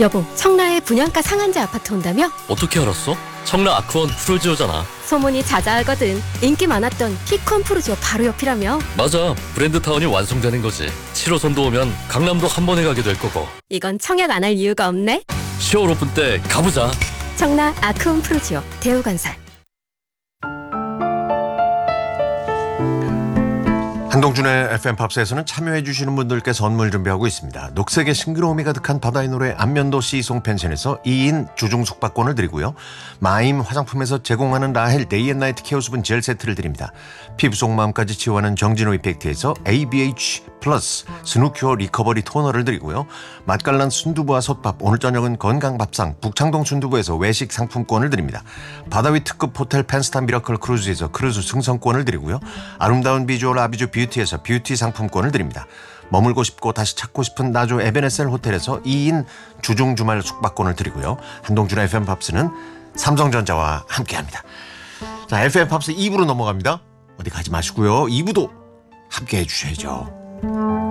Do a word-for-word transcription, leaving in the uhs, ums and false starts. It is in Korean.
여보, 청라에 분양가 상한제 아파트 온다며? 어떻게 알았어? 청라 아크원 푸르지오잖아. 소문이 자자하거든. 인기 많았던 피콘 푸르지오 바로 옆이라며? 맞아, 브랜드타운이 완성되는 거지. 칠 호선도 오면 강남도 한 번에 가게 될 거고. 이건 청약 안 할 이유가 없네. 시월 오픈 때 가보자. 청라 아크온 푸르지오 대우건설. 한동준의 에프엠 팝스에서는 참여해주시는 분들께 선물 준비하고 있습니다. 녹색의 싱그러움이 가득한 바다의 노래 안면도 시송 펜션에서 이 인 주중 숙박권을 드리고요. 마임 화장품에서 제공하는 라헬 데이앤나이트 케어 수분 젤 세트를 드립니다. 피부 속 마음까지 치유하는 정진호 이펙트에서 에이비에이치 플러스 스누큐어 리커버리 토너를 드리고요. 맛깔난 순두부와 솥밥, 오늘 저녁은 건강밥상 북창동 순두부에서 외식 상품권을 드립니다. 바다위 특급 호텔 펜스타 미라클 크루즈에서 크루즈 승선권을 드리고요. 아름다운 비주얼 아비주 뷰티에서 뷰티 상품권을 드립니다. 머물고 싶고 다시 찾고 싶은 나조 에베네셀 호텔에서 이 인 주중 주말 숙박권을 드리고요. 한동준의 에프엠 팝스는 삼성전자와 함께합니다. 자, 에프엠 팝스 이 부로 넘어갑니다. 어디 가지 마시고요. 이 부도 함께해 주셔야죠.